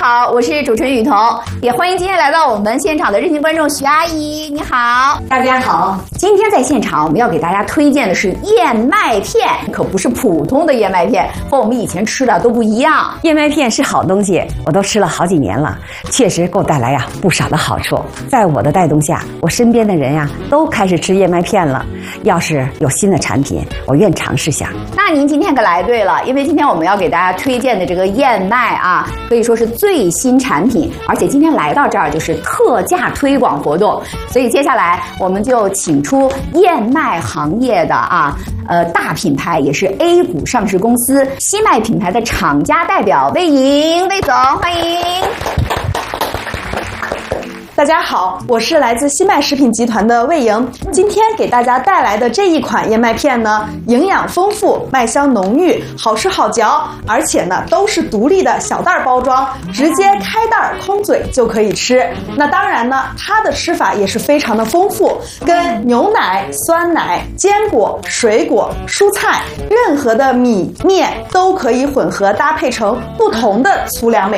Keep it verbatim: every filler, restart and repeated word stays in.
好，我是主持人雨桐，也欢迎今天来到我们现场的热心观众徐阿姨，你好。 大家好， 今天在现场我们要给大家推荐的是燕麦片，可不是普通的燕麦片，和我们以前吃的都不一样。 燕麦片是好东西，我都吃了好几年了，确实给我带来呀不少的好处。在我的带动下，我身边的人呀都开始吃燕麦片了。要是有新的产品，我愿尝试下。 那您今天可来对了，因为今天我们要给大家推荐的这个燕麦啊，可以说是最新产品，而且今天来到这儿就是特价推广活动，所以接下来我们就请出燕麦行业的啊呃大品牌，也是 A 股上市公司西麦品牌的厂家代表魏莹，魏总欢迎。 大家好，我是来自西麦食品集团的魏莹。今天给大家带来的这一款燕麦片呢，营养丰富，麦香浓郁，好吃好嚼，而且呢都是独立的小袋包装，直接开袋空嘴就可以吃。那当然呢，它的吃法也是非常的丰富，跟牛奶、酸奶、坚果、水果、蔬菜，任何的米面都可以混合搭配成不同的粗粮美